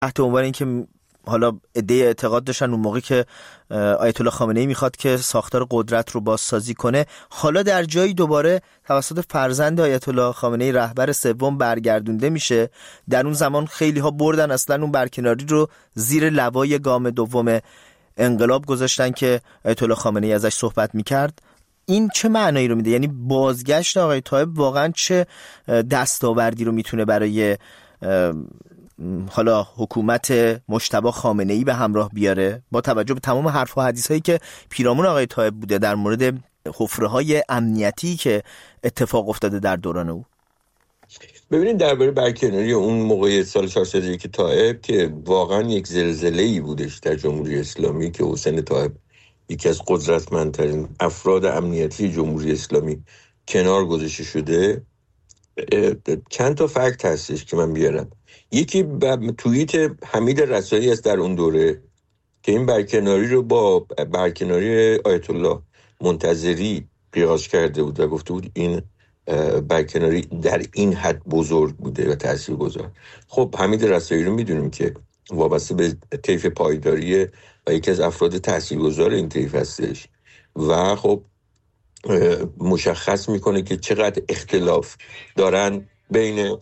تحت عنوان اینکه حالا عده اعتقاد داشتن اون موقع که آیت الله خامنه‌ای میخواد که ساختار قدرت رو بازسازی کنه، حالا در جایی دوباره توسط فرزند آیت الله خامنه‌ای رهبر سوم برگردونده میشه. در اون زمان خیلی ها بردن اصلا اون برکناری رو زیر لوای گام دوم انقلاب گذاشتن که آیت الله خامنه‌ای ازش صحبت میکرد. این چه معنایی رو میده؟ یعنی بازگشت آقای طایب واقعا چه دستاوردی رو میتونه برای حالا حکومت مجتبی خامنه‌ای به همراه بیاره، با توجه به تمام حرف و حدیث هایی که پیرامون آقای طایب بوده در مورد حفره‌های امنیتی که اتفاق افتاده در دوران او؟ ببینید درباره برکناری اون موقع سال 401 طایب که واقعا یک زلزله‌ای بودش در جمهوری اسلامی که حسین طایب یکی از قدرتمندترین افراد امنیتی جمهوری اسلامی کنار گذاشته شده، چند تا فکت هستش که من بیارم. یکی توییت حمید رسایی است در اون دوره که این برکناری رو با برکناری آیت الله منتظری قیاس کرده بود و گفته بود این برکناری در این حد بزرگ بوده و تاثیرگذار. خب حمید رسایی رو میدونیم که وابسته به طیف پایداری و یکی از افراد تاثیرگذار این طیف هستش و خب مشخص میکنه که چقدر اختلاف دارن بین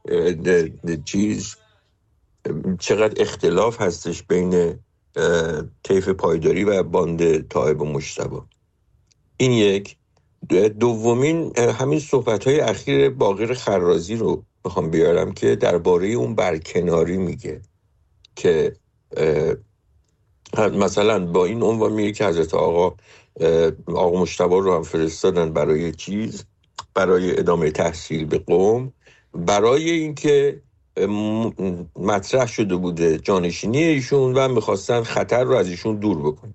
چقدر اختلاف هستش بین طیف پایداری و باند طایب و مجتبی. این یک. دومین همین صحبت‌های اخیر باقر خرازی رو میخوام بیارم که درباره اون برکناری میگه که مثلا با این عنوان میگه که حضرت آقا مجتبی رو هم فرستادن برای ادامه تحصیل به قم، برای اینکه مطرح شده بوده جانشینی ایشون و میخواستن خطر رو از ایشون دور بکنن.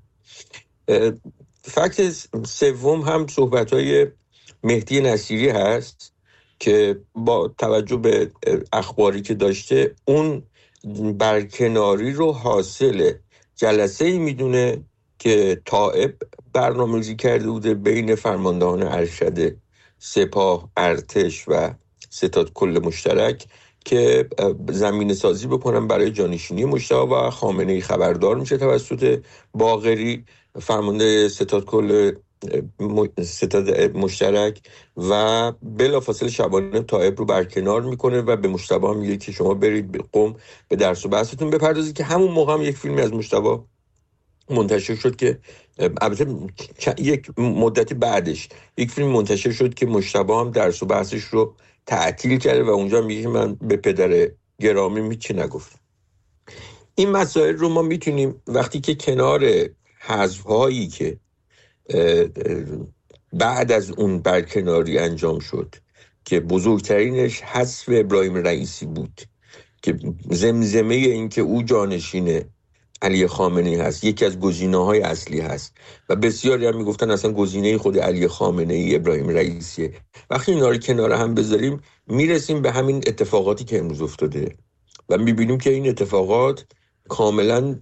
فکت سوم هم صحبت‌های مهدی نصیری هست که با توجه به اخباری که داشته اون برکناری رو حاصل جلسه‌ای میدونه که طایب برنامه‌ریزی کرده بوده بین فرماندهان ارشد سپاه، ارتش و ستاد کل مشترک که زمینه سازی بکنن برای جانشینی مجتبی و خامنه‌ای خبردار میشه توسط باقری فرمانده ستاد کل ستاد مشترک و بلافاصله شبانه طایب رو برکنار میکنه و به مجتبی میگه که شما برید به قم به درس و بحثتون بپردازید. که همون موقع هم یک فیلمی از مجتبی منتشر شد که البته یک مدتی بعدش یک فیلم منتشر شد که مجتبی هم درس و بحثش رو تعطیل کرده و اونجا میگه من به پدر گرامی هیچی نگفتم. این مسائل رو ما میتونیم وقتی که کنار حذف‌هایی که بعد از اون برکناری انجام شد که بزرگترینش حذف ابراهیم رئیسی بود که زمزمه این که او جانشین علی خامنه‌ای هست یکی از گزینه‌های اصلی هست و بسیاری هم میگفتن اصلا گزینه خود علی خامنه‌ای ابراهیم رئیسیه. وقتی اینا رو کنار هم بذاریم میرسیم به همین اتفاقاتی که امروز افتاده و میبینیم که این اتفاقات کاملا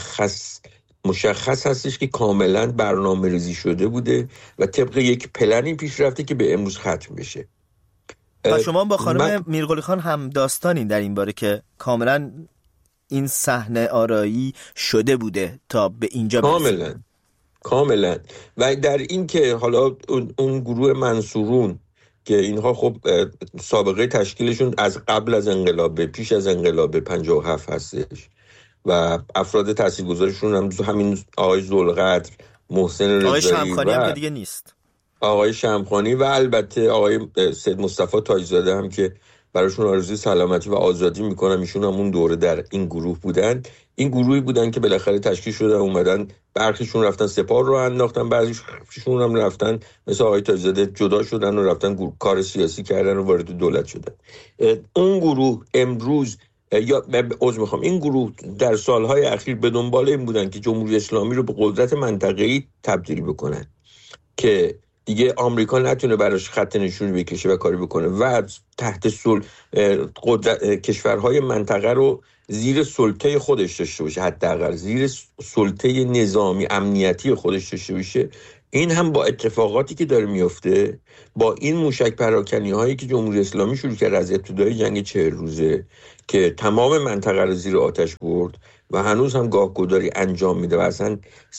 مشخص هستش که کاملا برنامه ریزی شده بوده و طبق یک پلنی پیش رفته که به امروز ختم بشه. و شما با خانم میرقلی خان هم داستانین در این باره که کاملا این صحنه آرایی شده بوده تا به اینجا برسید. کاملا. و در این که حالا اون گروه منصورون که اینها خب سابقه تشکیلشون از قبل از انقلاب پیش از انقلاب 57 هستش و افراد تاثیرگذارشون هم همین آقای ذوالقدر، محسن رضایی، آقای شمخانی هم که دیگه نیست، آقای شمخانی و البته آقای سید مصطفی تاج‌زاده هم که براشون آرزوی سلامتی و آزادی میکنم. ایشون هم اون دوره در این گروه بودن. این گروهی بودن که بالاخره تشکیل شدن اومدن، برخیشون رفتن سپاه رو انداختن، بعضیشون هم رفتن مثل آقای تاج‌زاده جدا شدن و رفتن کار سیاسی کردن و وارد دولت شدن. اون گروه امروز این گروه در سالهای اخیر به دنبال این بودن که جمهوری اسلامی رو به قدرت منطقه‌ای تبدیل بکنن که دیگه آمریکا نتونه براش خط نشونی بکشه و کاری بکنه و تحت کشورهای منطقه رو زیر سلطه خودش داشته باشه، حداقل زیر سلطه نظامی امنیتی خودش داشته باشه. این هم با اتفاقاتی که داره میفته، با این موشک پراکنی هایی که جمهوری اسلامی شروع کرد از ابتدای جنگ 40 روزه که تمام منطقه رو زیر آتش برد و هنوز هم گاهگداری انجام میده و اصلا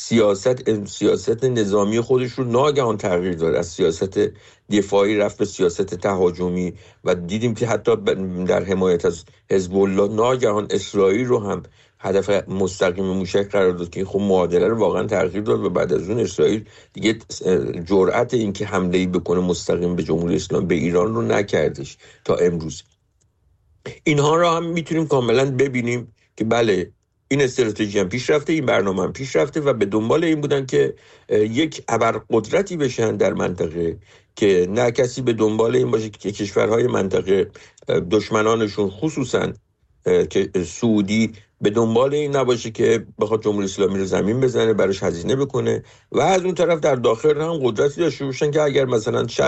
سیاست نظامی خودش رو ناگهان تغییر داد، از سیاست دفاعی رفت به سیاست تهاجمی و دیدیم که حتی در حمایت از حزب الله ناگهان اسرائیل رو هم هدف مستقیم موشک قرار داد که خب معادله رو واقعا تغییر داد و بعد از اون اسرائیل دیگه جرأت این که حمله‌ای بکنه مستقیم به جمهوری اسلامی به ایران رو نکردش تا امروز. اینها را هم میتونیم کاملا ببینیم که بله این استراتژی هم پیش رفته، این برنامه هم پیش رفته و به دنبال این بودن که یک ابرقدرتی بشن در منطقه که نه کسی به دنبال این باشه که کشورهای منطقه دشمنانشون خصوصا که سعودی به دنبال این نباشه که بخواد جمهوری اسلامی رو زمین بزنه، براش هزینه بکنه و از اون طرف در داخل هم قدرتی داشته باشن که اگر مثلا 60%،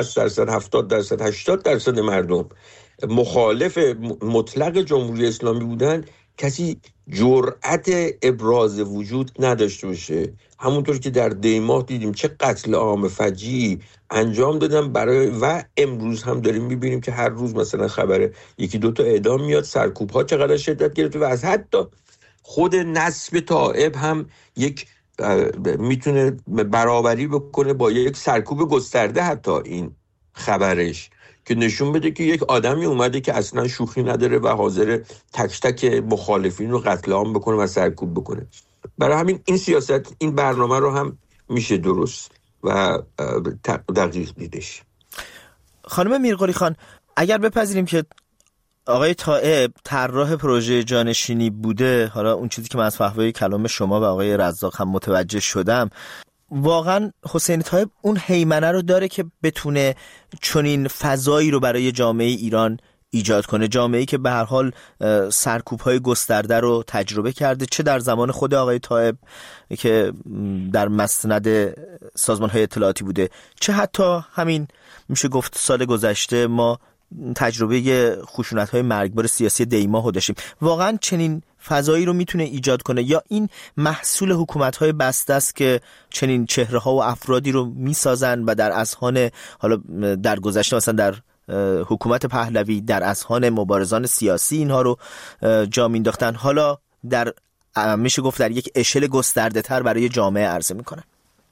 70%، 80% مردم مخالف مطلق جمهوری اسلامی بودن کسی جرأت ابراز وجود نداشته باشه. همونطور که در دیماه دیدیم چه قتل عام فجیعی انجام دادن برای و امروز هم داریم میبینیم که هر روز مثلا خبر یکی دوتا اعدام میاد، سرکوب ها چقدر شدت گرفته و از حتی خود نصب تائب هم یک میتونه برابری بکنه با یک سرکوب گسترده، حتی این خبرش که نشون بده که یک آدمی اومده که اصلا شوخی نداره و حاضر تک تک مخالفین رو قتل عام بکنه و سرکوب بکنه. برای همین این سیاست، این برنامه رو هم میشه درست و دقیق دیدش. خانم میرقلی خان، اگر بپذیریم که آقای طائب طراح پروژه جانشینی بوده، حالا اون چیزی که من از فحوای کلام شما و آقای رزاق هم متوجه شدم، واقعا حسین طائب اون هیمنه رو داره که بتونه چنین فضایی رو برای جامعه ایران ایجاد کنه، جامعه‌ای که به هر حال سرکوب‌های گسترده رو تجربه کرده، چه در زمان خود آقای طائب که در مسند سازمان‌های اطلاعاتی بوده، چه حتی همین میشه گفت سال گذشته ما تجربه خشونت‌های مرگبار سیاسی دیماه رو داشتیم. واقعا چنین فضایی رو میتونه ایجاد کنه یا این محصول حکومت‌های بسته است که چنین چهره‌ها و افرادی رو میسازن و در اذهان، حالا در گذشته مثلا در حکومت پهلوی در اذهان مبارزان سیاسی اینها رو جا مینداختن، حالا در میشه گفت در یک اشل گسترده تر برای جامعه عرضه میکنن.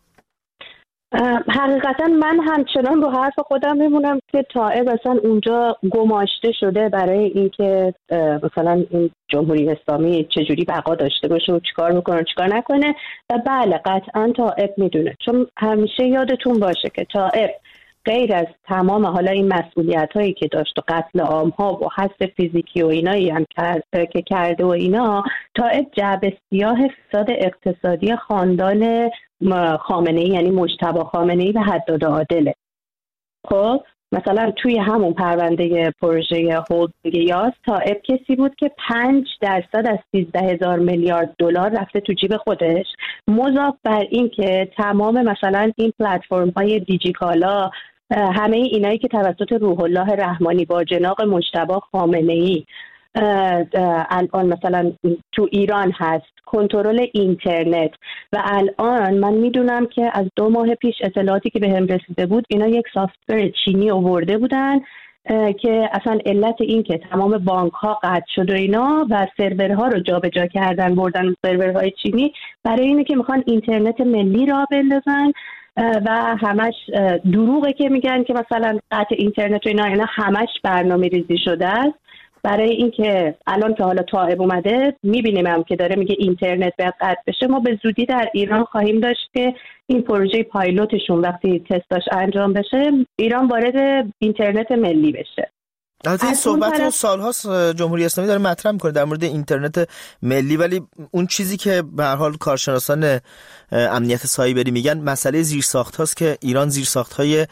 حقیقتا من همچنان رو حرف خودم میمونم که طائب اصلا اونجا گماشته شده برای اینکه مثلا این جمهوری اسلامی چجوری بقا داشته باشه و چیکار بکنه چیکار نکنه. و بله قطعا طائب میدونه، چون همیشه یادتون باشه که طائب غیر از تمام حالا این مسئولیت هایی که داشت و قتل عام ها و حذف فیزیکی و اینایی هم که کرده و اینا، طائب جعبه سیاه فساد اقتصادی خاندان خامنه‌ای یعنی مجتبی خامنه‌ای به حداد عادله. خب مثلا توی همون پرونده پروژه هولدینگ یاس طائب کسی بود که 5% از 13,000 میلیارد دلار رفته تو جیب خودش، مضاف بر این که تمام مثلا این پلتفرم های دیجیکالا، همه اینایی که توسط روح الله رحمانی با جناق مجتبی خامنه‌ای الان مثلا تو ایران هست، کنترل اینترنت. و الان من میدونم که از 2 ماه پیش اطلاعاتی که به هم رسیده بود، اینا یک سافتور چینی آورده بودن که اصلا علت این که تمام بانک ها قطع شد و اینا و سرورها رو جابجا کردن بردن سرورهای چینی برای اینه که میخوان اینترنت ملی را بندازن و همش دروغه که میگن که مثلا قطع اینترنت و اینا همش برنامه ریزی شده است برای اینکه الان که حالا طائب اومده میبینیم هم که داره میگه اینترنت باید قطع بشه. ما به زودی در ایران خواهیم داشت که این پروژه پایلوتشون وقتی تستاش انجام بشه ایران وارد اینترنت ملی بشه. البته این صحبت رو سال‌هاست جمهوری اسلامی داره مطرح میکنه در مورد اینترنت ملی، ولی اون چیزی که به هر حال کارشناسان امنیت سایبری میگن مسئله زیرساخت‌هاست که ایران زیرساخت‌های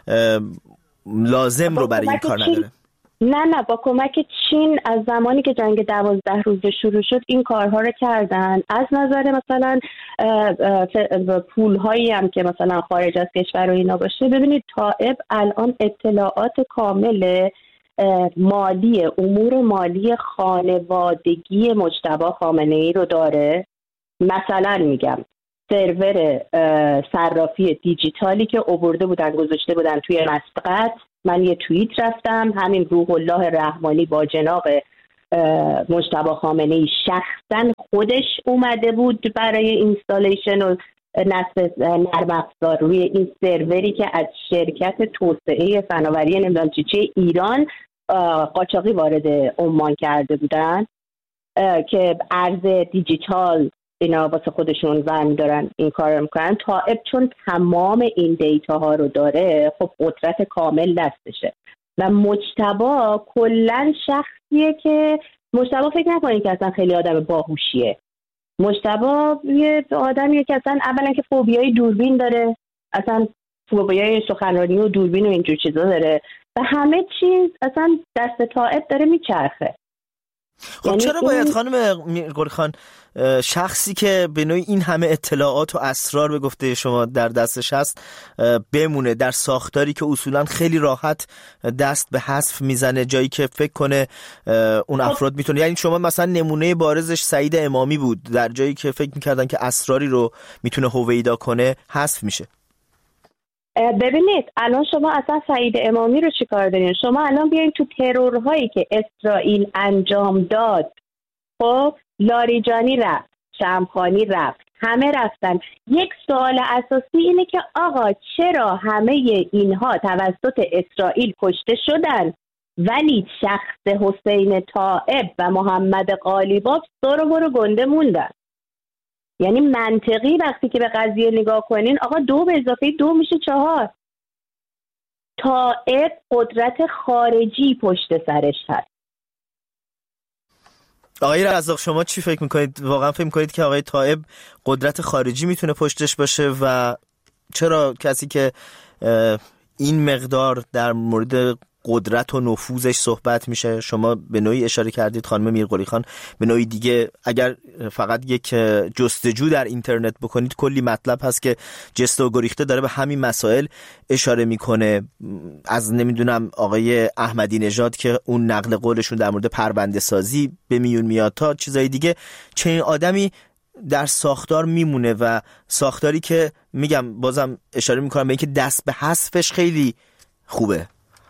لازم رو برای این کار نداره. نه با کمک چین از زمانی که جنگ 12 روزه شروع شد این کارها رو کردن. از نظر مثلا پول‌هایی هم که مثلا خارج از کشور و اینا باشه، ببینید طائب الان اطلاعات کامل مالی امور مالی خانوادگی مجتبی خامنه‌ای رو داره. مثلا میگم سرور صرافی دیجیتالی که آورده بودن گذاشته بودن توی مسقط، من یه توییت رفتم، همین روح الله رحمانی با جناب مجتبی خامنه‌ای شخصا خودش اومده بود برای اینستالیشن و نصب نرم افزار روی این سروری که از شرکت توسعه فناوری نمیدونم چی ایران قاچاقی وارد عمان کرده بودن که ارز دیجیتال اینا واسه خودشون ورمی دارن این کار رو میکنن. طائب چون تمام این دیتا ها رو داره خب قدرت کامل دستشه و مجتبی کلن شخصیه که مجتبی فکر نکنید که اصلا خیلی آدم باهوشیه. مجتبی یه آدمیه که اصلا اولا که فوبیای دوربین داره، اصلا فوبیای سخنرانی و دوربین و اینجور چیزا داره و همه چیز اصلا دست طائب داره میچرخه. خب یعنی چرا باید خانم میرقلی خان شخصی که به نوعی این همه اطلاعات و اسرار به گفته شما در دستش هست بمونه در ساختاری که اصولا خیلی راحت دست به حذف میزنه، جایی که فکر کنه اون افراد میتونه، یعنی شما مثلا نمونه بارزش سعید امامی بود، در جایی که فکر میکردن که اسراری رو میتونه هویدا کنه حذف میشه. ببینید الان شما اصلا سعید امامی رو چی کار دارین؟ شما الان بیاین تو ترورهایی که اسرائیل انجام داد، خب لاریجانی رفت، شمخانی رفت، همه رفتن. یک سوال اساسی اینه که آقا چرا همه اینها توسط اسرائیل کشته شدن ولی شخص حسین طائب و محمد قالیباف برو گنده موندن؟ یعنی منطقی وقتی که به قضیه نگاه کنین آقا 2 به اضافه 2 میشه 4. طائب قدرت خارجی پشت سرش هست. آقای رزاق شما چی فکر میکنید؟ واقعا فکر میکنید که آقای طائب قدرت خارجی میتونه پشتش باشه و چرا کسی که این مقدار در مورد قدرت و نفوذش صحبت میشه، شما به نوعی اشاره کردید خانم میرقلی خان، به نوعی دیگه اگر فقط یک جستجو در اینترنت بکنید کلی مطلب هست که جسته و گریخته داره به همین مسائل اشاره میکنه، از نمیدونم آقای احمدی نژاد که اون نقل قولشون در مورد پرونده سازی به میون میاد تا چیزای دیگه. چنین آدمی در ساختار میمونه و ساختاری که میگم بازم اشاره میکنم به اینکه دست به حذفش خیلی خوبه.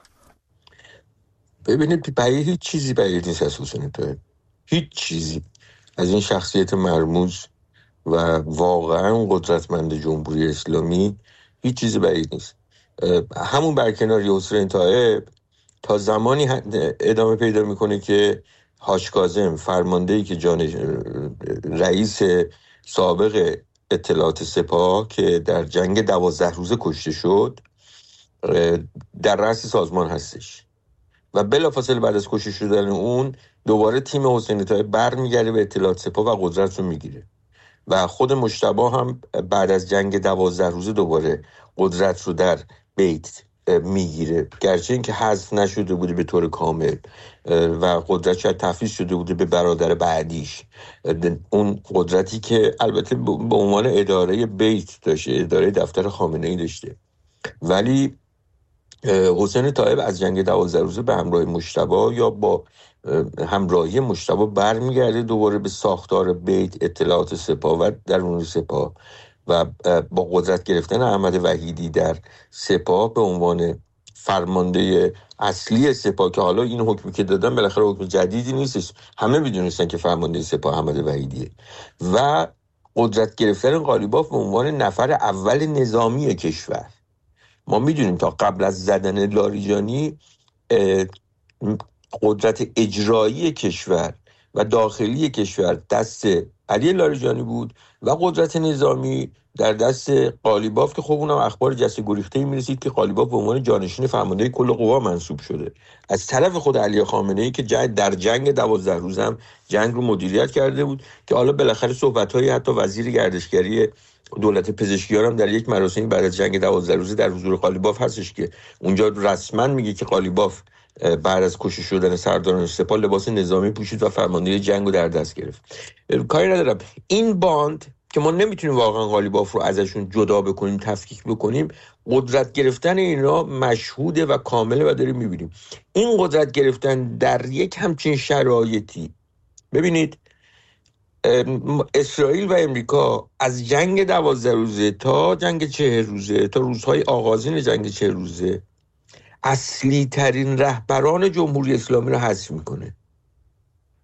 ببینید هیچ چیزی بعید نیست از حسین طائب، هیچ چیزی از این شخصیت مرموز و واقعا قدرتمند جمهوری اسلامی هیچ چیزی بعید نیست. همون برکناری حسین طائب تا زمانی ادامه پیدا میکنه که حاج کاظم فرماندهی که رئیس سابق اطلاعات سپاه که در جنگ 12 روزه کشته شد در رأس سازمان هستش و بلافاصله بعد از کشته شدن اون دوباره تیم حسین طائب برمیگرده به اطلاعات سپاه و قدرت رو میگیره و خود مجتبی هم بعد از جنگ 12 روزه دوباره قدرت رو در بیت میگیره، گرچه اینکه حذف نشده بوده به طور کامل و قدرت شاید تفویض شده بوده به برادر بعدیش، اون قدرتی که البته به عنوان اداره بیت داشته، اداره دفتر خامنه‌ای داشته، ولی حسین طائب از جنگ 12 روزه به همراه مجتبی یا با همراهی مجتبی برمیگرده دوباره به ساختار بیت، اطلاعات سپاه و درون سپاه و با قدرت گرفتن احمد وحیدی در سپاه به عنوان فرمانده اصلی سپاه که حالا این حکمی که دادن بالاخره حکم جدیدی نیستش، همه میدونستن که فرمانده سپاه احمد وحیدیه، و قدرت گرفتن قالیباف به عنوان نفر اول نظامی کشور. ما میدونیم تا قبل از زدن لاریجانی قدرت اجرایی کشور و داخلی کشور دست علی لاریجانی بود و قدرت نظامی در دست قالیباف که خب اونم اخبار جسته گریخته‌ای میرسید که قالیباف به عنوان جانشین فرمانده کل قوا منصوب شده از طرف خود علی خامنه‌ای که در جنگ 12 روز هم جنگ رو مدیریت کرده بود که حالا بالاخره صحبت‌های حتی وزیر گردشگری دولت پزشکیار هم در یک مراسمی بعد از جنگ 12 روزه در حضور قالیباف هستش که اونجا رسما میگه که قالیباف بعد از کشته شدن سرداران سپاه لباس نظامی پوشید و فرماندهی جنگ رو در دست گرفت. کاری ندارم این باند که ما نمیتونیم واقعا قالیباف رو ازشون جدا بکنیم، تفکیک بکنیم، قدرت گرفتن اینا مشهوده و کامله و داریم میبینیم این قدرت گرفتن در یک همچین شرایطی. ببینید اسرائیل و امریکا از جنگ 12 روزه تا جنگ 40 روزه تا روزهای آغازین جنگ 40 روزه اصلی ترین رهبران جمهوری اسلامی رو حذف میکنه.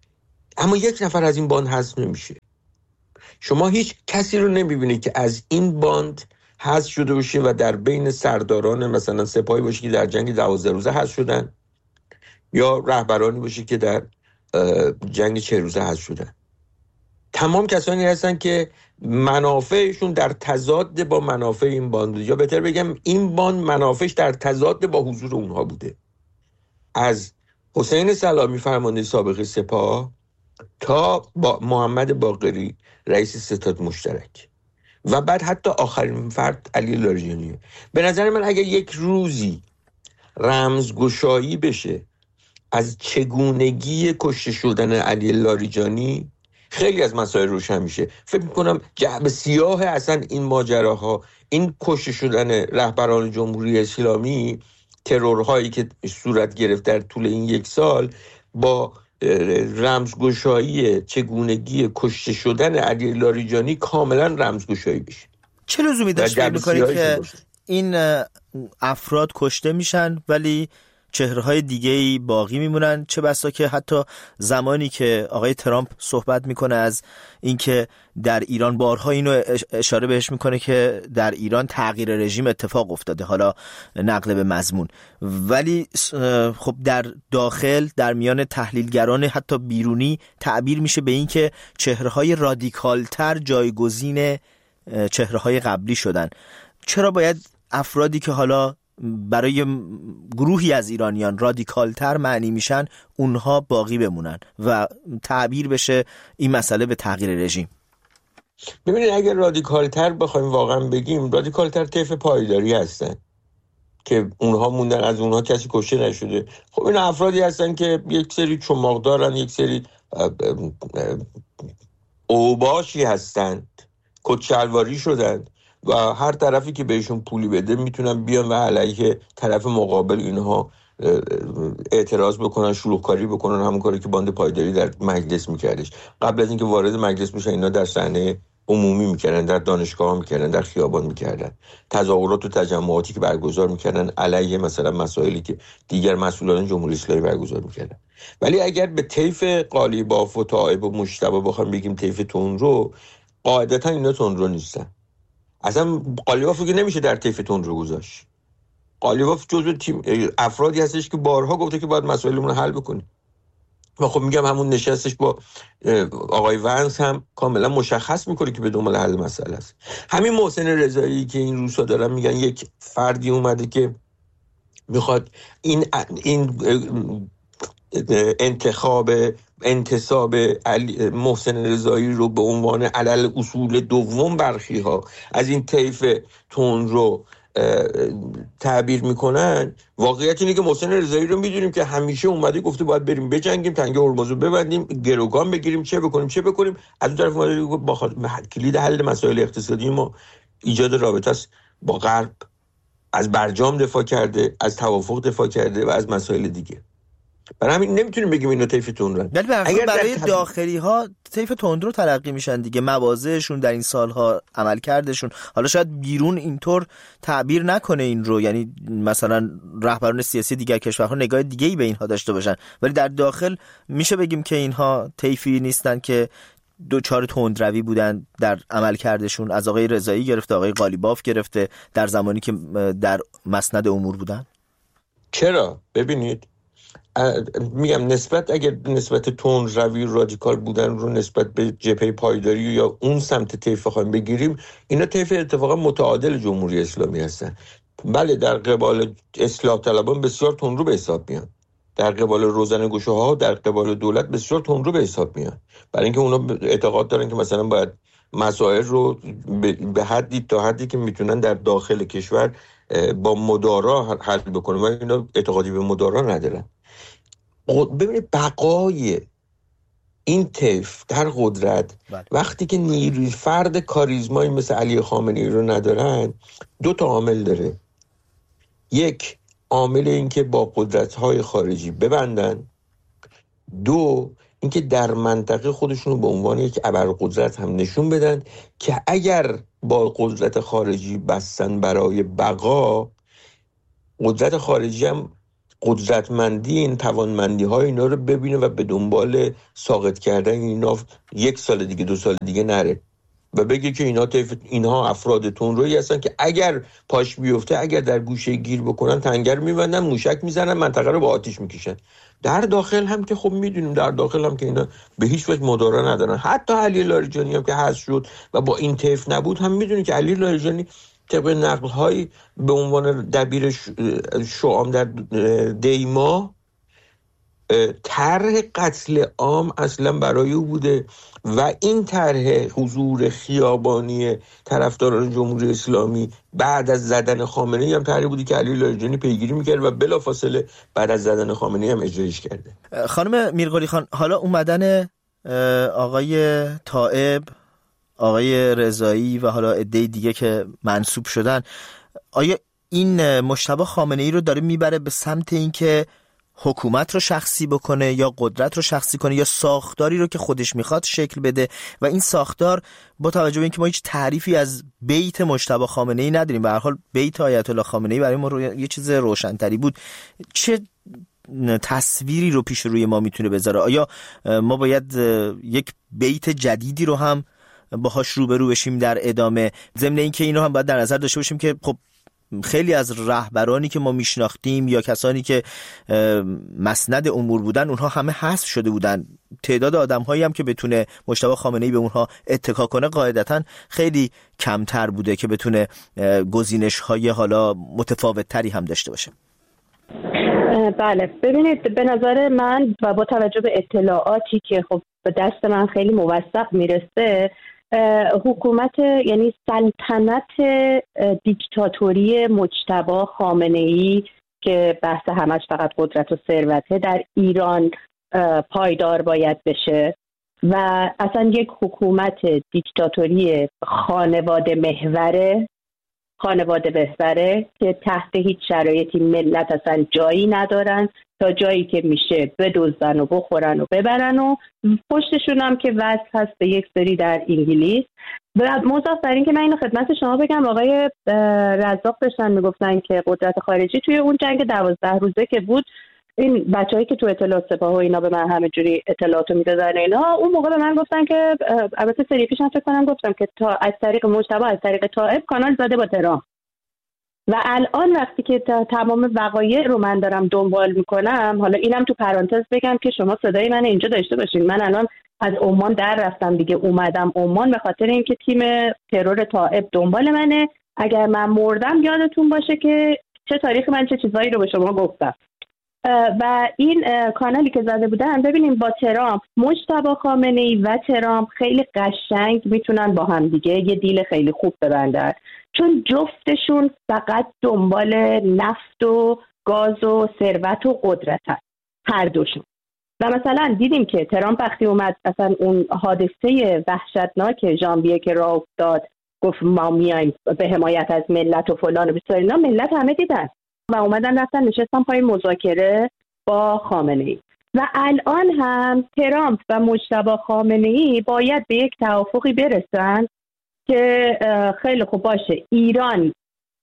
اما یک نفر از این باند حذف نمیشه. شما هیچ کسی رو نمیبینید که از این باند حذف شده باشه و در بین سرداران مثلا سپاهی باشه که در جنگ 12 روزه حذف شدن، یا رهبرانی باشه که در جنگ 40 روزه حذف شدن. تمام کسانی هستن که منافعشون در تضاد با منافع این باند بوده، یا بهتر بگم این باند منافعش در تضاد با حضور اونها بوده. از حسین سلامی فرمانده سابق سپاه تا با محمد باقری رئیس ستاد مشترک و بعد حتی آخرین فرد علی لاریجانی. به نظر من اگر یک روزی رمزگشایی بشه از چگونگی کشته شدن علی لاریجانی، خیلی از مسائل روشن میشه. فکر میکنم جعب سیاه اصلا این ماجراها، این کشته شدن رهبران جمهوری اسلامی، ترورهایی که صورت گرفت در طول این 1 سال، با رمزگشایی چگونگی کشته شدن علی لاریجانی کاملا رمزگشایی بشه. چه لزومی داشت فکر میکنید که این افراد کشته میشن ولی چهره‌های دیگه‌ای باقی میمونن؟ چه بسا که حتی زمانی که آقای ترامپ صحبت میکنه از اینکه در ایران، بارها اینو اشاره بهش میکنه که در ایران تغییر رژیم اتفاق افتاده، حالا نقل به مضمون، ولی خب در داخل در میان تحلیلگران حتی بیرونی تعبیر میشه به اینکه چهره‌های رادیکال‌تر جایگزین چهره‌های قبلی شدن. چرا باید افرادی که حالا برای گروهی از ایرانیان رادیکالتر معنی میشن اونها باقی بمونن و تعبیر بشه این مسئله به تغییر رژیم؟ ببینید، اگر رادیکالتر بخوایم واقعا بگیم، رادیکالتر طیف پایداری هستن که اونها موندن، از اونها کسی کشته نشده. خب این افرادی هستن که یک سری چماق دارن، یک سری اوباشی هستند، کتشلواری شدن و هر طرفی که بهشون پولی بده میتونن بیان و علیه طرف مقابل اینها اعتراض بکنن، شلوغکاری بکنن، همون کاری که باند پایداری در مجلس میکردش. قبل از اینکه وارد مجلس بشن اینا در صحنه عمومی میکردن، در دانشگاه میکردن، در خیابان میکردن، تظاهرات و تجمعاتی که برگزار میکردن علیه مثلا مسائلی که دیگر مسئولان جمهوری اسلامی برگزار میکردن. ولی اگر به طیف قالیباف و طائب و مجتبی بخوام بگیم طیف تندرو، قاعدتا اینا تندرو نیستن. اصلا قالیباف که نمیشه در طیف تندرو گذاشت. قالیباف جزو تیم افرادی هستش که بارها گفته که باید مسائلمون رو حل بکنیم و خب میگم همون نشستش با آقای ونس هم کاملا مشخص میکنه که به دنبال حل مسئله است. همین محسن رضایی که این روزا دارن میگن یک فردی اومده که میخواد این انتصاب محسن رضایی رو به عنوان علل اصول دوم برخی ها از این طیف تندرو تعبیر میکنن. واقعیت اینه که محسن رضایی رو میدونیم که همیشه اومده گفته باید بریم بجنگیم، تنگه هرمز رو ببندیم، گروگان بگیریم، چه بکنیم. از اون طرف اومده با کلید حل مسائل اقتصادی ما ایجاد رابطه است با غرب، از برجام دفاع کرده، از توافق دفاع کرده و از مسائل دیگه. برای همین نمیتونیم بگیم اینا طیف تندرو. ولی برای داخلی ها طیف تندرو تلقی میشن دیگه، مواضعشون در این سالها، عملکردشون. حالا شاید بیرون اینطور تعبیر نکنه این رو، یعنی مثلا رهبران سیاسی دیگر کشورها نگاه دیگه‌ای به اینها داشته باشن، ولی در داخل میشه بگیم که اینها طیفی نیستن که دوچار تندروی بودن در عملکردشون، از آقای رضایی گرفته، آقای قالیباف گرفته، در زمانی که در مسند امور بودن. چرا؟ ببینید، میگم اگر نسبت تندروی رادیکال بودن رو نسبت به جبهه پایداری یا اون سمت طیف خواهیم بگیریم، اینا طیف اتفاقا متعادل جمهوری اسلامی هستن. بله، در قبال اصلاح طلبان بسیار تندرو به حساب میان، در قبال روزنه‌گشاها، در قبال دولت بسیار تندرو به حساب میان، برای اینکه اونا اعتقاد دارن که مثلا باید مسائل رو به حدی که میتونن در داخل کشور با مدارا حل بکنن و اینا اعتقادی به مدارا ندارن. ببینید، بقای این طیف در قدرت وقتی که نیروی فرد کاریزمایی مثل علی خامنه‌ای رو ندارن، 2 تا عامل داره. یک، عامل این که با قدرت‌های خارجی ببندن. 2، اینکه در منطقه خودشون رو به عنوان یک ابرقدرت هم نشون بدن که اگر با قدرت خارجی بستن برای بقا، قدرت خارجی هم قدرتمندی این توانمندی های اینا رو ببینه و به دنبال ساقط کردن اینا 1 سال دیگه 2 سال دیگه نره و بگه که اینها افراد تندرویی هستن که اگر پاش بیفته، اگر در گوشه گیر بکنن، تنگر میبندن، موشک میزنن، منطقه رو با آتش میکشن. در داخل هم که خب میدونیم در داخل هم که اینا به هیچ وجه مدارا ندارن. حتی علی لاریجانی هم که حذف شد و با این طیف نبود، هم میدونیم که علی لاریجانی طبق نقل‌های به عنوان دبیر شعام در دیما طرح قتل عام اصلا برای او بوده و این طرح حضور خیابانی طرفداران جمهوری اسلامی بعد از زدن خامنه‌ای هم طرحی بودی که علی لاریجانی پیگیری میکرد و بلافاصله بعد از زدن خامنه‌ای هم اجرایش کرده. خانم میرقلی خان، حالا اومدن آقای طائب، آقای رضایی و حالا عده دیگه که منصوب شدن، آیا این مجتبی خامنه‌ای رو داره میبره به سمت این که حکومت رو شخصی بکنه یا قدرت رو شخصی کنه یا ساختاری رو که خودش میخواد شکل بده و این ساختار با توجه به اینکه ما هیچ تعریفی از بیت مجتبی خامنه‌ای نداریم، به هر حال بیت آیت الله خامنه‌ای برای ما یه چیز روشن‌تری بود، چه تصویری رو پیش روی ما میتونه بذاره؟ آیا ما باید یک بیت جدیدی رو هم باهاش روبرو بشیم در ادامه؟ ضمن اینکه اینو هم باید در نظر داشته باشیم که خب خیلی از رهبرانی که ما میشناختیم یا کسانی که مسند امور بودن، اونها همه حذف شده بودن. تعداد آدم‌هایی هم که بتونه مجتبی خامنه‌ای به اونها اتکا کنه قاعدتاً خیلی کمتر بوده که بتونه گزینش‌های حالا متفاوت‌تری هم داشته باشه. بله، ببینید به نظر من و با توجه به اطلاعاتی که خب به دست من خیلی موثق میرسه، حکومت یعنی سلطنت دیکتاتوری مجتبی خامنه‌ای که بحث همش فقط قدرت و ثروته در ایران پایدار باید بشه و اصلا یک حکومت دیکتاتوری خانواده محوره که تحت هیچ شرایطی ملت اصلا جایی ندارن، تا جایی که میشه بدزدن و بخورن و ببرن و پشتشون هم که وصل هست به یک سری در انگلیس. و مضاف بر این که من اینو خدمت شما بگم، آقای رزاق داشتن میگفتن که قدرت خارجی توی اون جنگ 12 روزه که بود، این بچه‌هایی که تو اطلاعات سپاه و اینا به من همه جوری اطلاعاتو میدادن اینا، اون موقع به من گفتن که البته سری پیش فکر کنم گفتم که تا از طریق مجتبی، از طریق طائب کانال زده با تهران. و الان وقتی که تمام وقایع رو من دارم دنبال میکنم، حالا اینم تو پرانتز بگم که شما صدای من اینجا داشته باشین، من الان از عمان در رفتم دیگه، اومدم عمان به خاطر اینکه تیم ترور طائب دنبال منه. اگر من مردم یادتون باشه که چه تاریخی من چه چیزایی رو به شما گفتم. و این کانالی که زده بودن، ببینیم با ترامپ، مجتبی خامنه‌ای و ترامپ خیلی قشنگ میتونن با هم دیگه یه دیل خیلی خوب ببندن، چون جفتشون فقط دنبال نفت و گاز و ثروت و قدرت هست، هر دوشون. و مثلا دیدیم که ترامپ وقتی اومد اصلا اون حادثه وحشتناک ژانویه که راه افتاد، گفت ما میایم به حمایت از ملت و فلان و بسار اینا، ملت همه دیدن و اومدن رفتن نشستن پای مذاکره با خامنه‌ای. و الان هم ترامپ و مجتبی خامنه‌ای باید به یک توافقی برسن که خیلی خوب باشه، ایران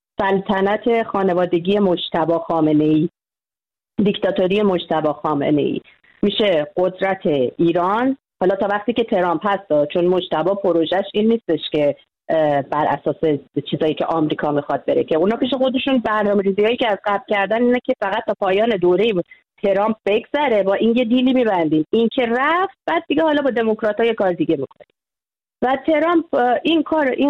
سلطنت خانوادگی مجتبی خامنه‌ای، دیکتاتوری مجتبی خامنه‌ای میشه قدرت ایران. حالا تا وقتی که ترامپ هست، چون مجتبی پروژش این نیستش که بر اساس چیزایی که آمریکا میخواد بره، که اونا پیش خودشون برنامه‌ریزیایی که از قبل کردن اینه که فقط تا پایان دوره ترامپ بگذره، با این یه دیلی میبندیم، این که رفت بعد دیگه حالا با دموکرات‌ها یه کار دیگه میکنیم. و ترامپ این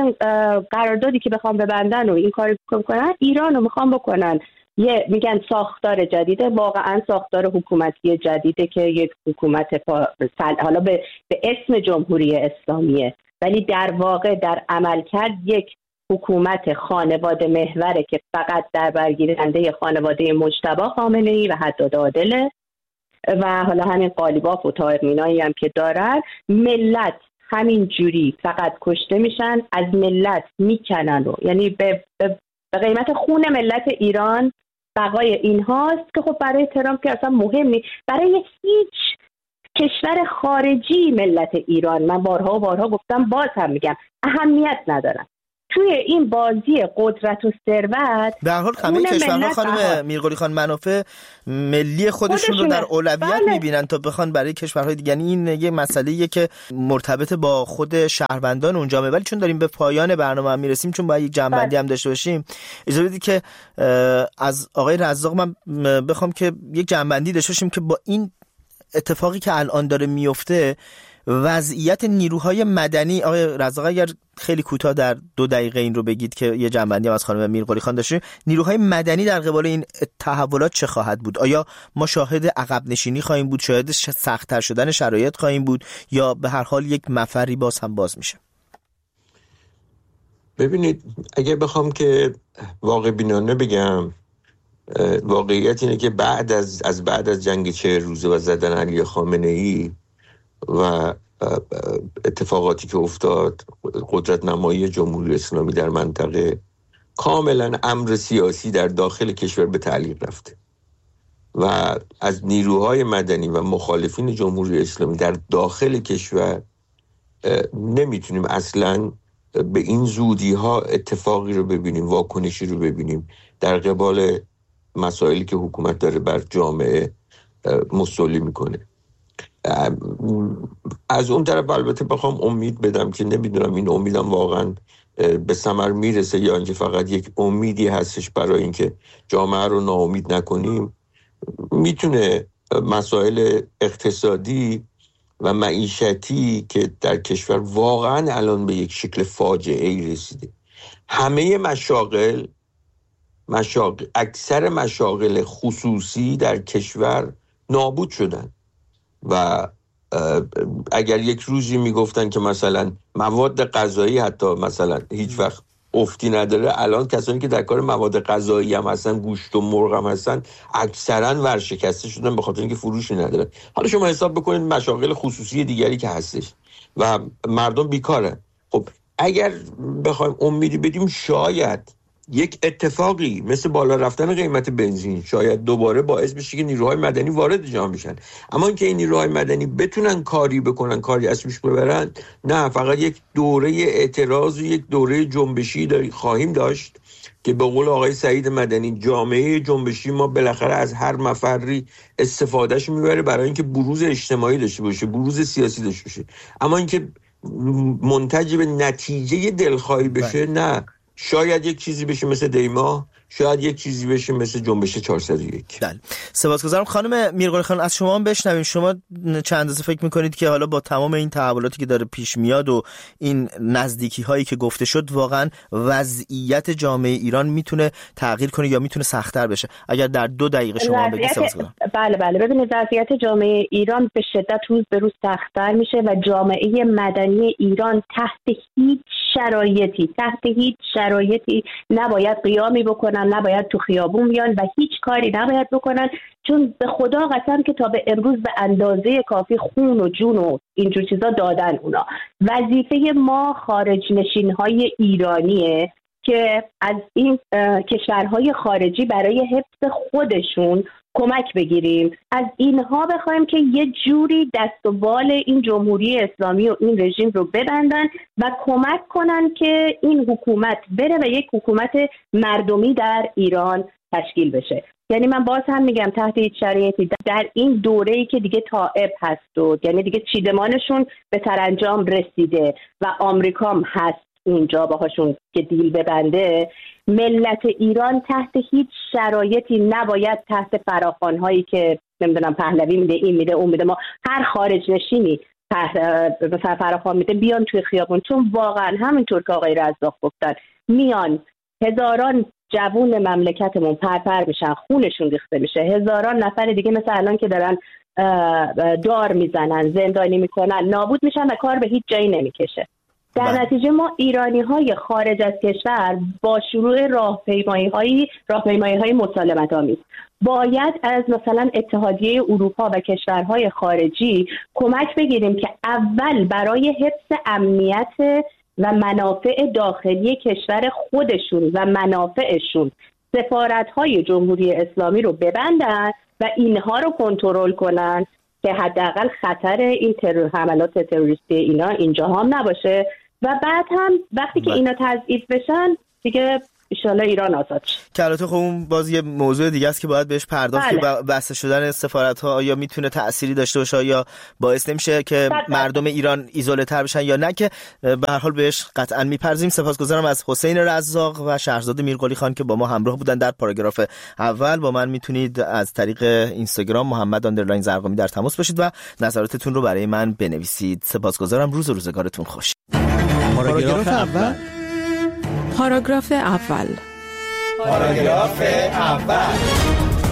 قراردادی که بخوام ببندن و این کاری بکنن، ایرانو میخوام بکنن میگن ساختار جدیده، واقعا ساختار حکومتی جدیده که یک حکومت حالا به اسم جمهوری اسلامیه، ولی در واقع در عملکرد یک حکومت خانواده محوره که فقط در برگیرنده خانواده مجتبی خامنه‌ای و حداد عادله و حالا همین قالیباف و طاهر مینایی هم که دارن. ملت همین جوری فقط کشته میشن، از ملت میکنن و یعنی به قیمت خون ملت ایران بقای این هاست که خب برای ترامپ که اصلا مهم نیست، برای هیچ کشور خارجی ملت ایران، من بارها و بارها گفتم، باز هم میگم، اهمیت ندارن. توی این بازی قدرت و ثروت به هر حال همه کشورها خانم میرقلی خان منافع ملی خودشون رو در اولویت میبینن تا بخوان برای کشورهای دیگه. یعنی این یه مسئله‌ایه که مرتبط با خود شهروندان اونجا. ولی چون داریم به پایان برنامه هم میرسیم، چون باید یک جنبندی هم داشته باشیم، اجازه بدید که از آقای رزاق من بخوام که یک جنبندی داشته باشیم که با این اتفاقی که الان داره میفته، وضعیت نیروهای مدنی. آقای رزاق اگر خیلی کوتاه در 2 دقیقه این رو بگید که یه جنبندی هم از خانم میرقلی خان داشتیم، نیروهای مدنی در قبال این تحولات چه خواهد بود؟ آیا ما شاهد عقب نشینی خواهیم بود، شاهد سخت‌تر شدن شرایط خواهیم بود، یا به هر حال یک مفری باز میشه؟ ببینید، اگه بخوام که واقع بینانه بگم، واقعیت اینه که بعد از جنگ 40 روزه و زدن علی خامنه‌ای و اتفاقاتی که افتاد، قدرت نمایی جمهوری اسلامی در منطقه، کاملا امر سیاسی در داخل کشور به تعلیق رفته و از نیروهای مدنی و مخالفین جمهوری اسلامی در داخل کشور نمیتونیم اصلا به این زودی ها اتفاقی رو ببینیم، واکنشی رو ببینیم در قبال مسائلی که حکومت داره بر جامعه مسئولی میکنه. از اون طرف البته بخوام امید بدم که نمیدونم این امیدم واقعا به ثمر میرسه یا اینکه فقط یک امیدی هستش برای اینکه جامعه رو ناامید نکنیم، میتونه مسائل اقتصادی و معیشتی که در کشور واقعا الان به یک شکل فاجعه‌ای رسیده، همه اکثر مشاغل خصوصی در کشور نابود شدن و اگر یک روزی میگفتن که مثلا مواد غذایی حتی مثلا هیچ وقت افتی نداره، الان کسانی که در کار مواد غذایی هم هستن، گوشت و مرغ هم هستن، اکثرا ورشکسته شدن به خاطر اینکه فروشی نداره. حالا شما حساب بکنید مشاغل خصوصی دیگری که هستش و مردم بیکارن. خب اگر بخوایم امیدی بدیم، شاید یک اتفاقی مثل بالا رفتن قیمت بنزین شاید دوباره باعث بشه که نیروهای مدنی وارد جامعه بشن. اما اینکه این نیروهای مدنی بتونن کاری بکنن، کاری از پیش ببرن، نه، فقط یک دوره اعتراض و یک دوره جنبشی خواهیم داشت که به قول آقای سعید مدنی، جامعه جنبشی ما بالاخره از هر مفری استفادهش میبره برای اینکه بروز اجتماعی داشته باشه، بروز سیاسی داشته باشه. اما اینکه منتج به نتیجه دلخواهی بشه، نه. شاید یک چیزی بشه مثل دیما، شاید یک چیزی بشه مثل جنبش 401. بله، سپاسگزارم. خانم میرقلی خان، از شما هم بشنویم. شما چند اندازه فکر میکنید که حالا با تمام این تحولاتی که داره پیش میاد و این نزدیکی هایی که گفته شد، واقعا وضعیت جامعه ایران میتونه تغییر کنه یا میتونه سخت‌تر بشه؟ اگر در 2 دقیقه شما بگید. سپاسگزارم. بله، ببینید وضعیت جامعه ایران به شدت روز به روز سخت‌تر میشه و جامعه مدنی ایران تحت هیچ شرایطی نباید قیامی بکنن، نباید تو خیابون بیان و هیچ کاری نباید بکنن، چون به خدا قسم که تا به امروز به اندازه کافی خون و جون و اینجور چیزا دادن اونا. وظیفه ما خارج نشین‌های ایرانیه که از این کشورهای خارجی برای حفظ خودشون کمک بگیریم، از اینها بخوایم که یه جوری دست و بال این جمهوری اسلامی و این رژیم رو ببندن و کمک کنن که این حکومت بره و یک حکومت مردمی در ایران تشکیل بشه. یعنی من باز هم میگم تحت هیچ شرایطی در این دوره‌ای که دیگه تائب هست و یعنی دیگه چیدمانشون به سرانجام رسیده و آمریکام هست اونجا باهاشون که دیل ببنده، ملت ایران تحت هیچ شرایطی نباید تحت فراخوان‌هایی که نمیدونم پهلوی میده، این میده، اون میده، ما هر خارج نشینی مثلا فراخوان میده بیان توی خیابون، چون واقعا همینطور که آقای رزاق گفتن میان هزاران جوون مملکتمون پرپر میشن، خونشون ریخته میشه، هزاران نفر دیگه مثل الان که دارن دار میزنن، زندانی میکنن، نابود میشن و کار به هیچ جایی نمیکشه. در نتیجه ما ایرانی‌های خارج از کشور با شروع راهپیمایی‌های مسالمت‌آمیز باید از مثلا اتحادیه اروپا و کشورهای خارجی کمک بگیریم که اول برای حفظ امنیت و منافع داخلی کشور خودشون و منافعشون سفارت‌های جمهوری اسلامی رو ببندن و اینها رو کنترل کنن که حداقل خطر این حملات تروریستی اینا اینجا هم نباشه و بعد هم وقتی که اینا تضعیف بشن دیگه انشالله ایران آزاد شه. که البته خب اون باز یه موضوع دیگه است که باید بهش پرداخت که بسته شدن سفارت‌ها آیا میتونه تأثیری داشته باشه یا باعث نمیشه که مردم ایران ایزوله تر بشن یا نه، که به هر حال بهش قطعا میپرزیم. سپاسگزارم از حسین رزاق و شهرزاد میرقلی خان که با ما همراه بودن در پاراگراف اول. با من میتونید از طریق اینستاگرام محمد_زرقامی در تماس باشید و نظراتتون رو برای من بنویسید. سپاسگزارم. روز و روزگارتون خوش. پاراگراف اول. پاراگراف اول. پاراگراف اول.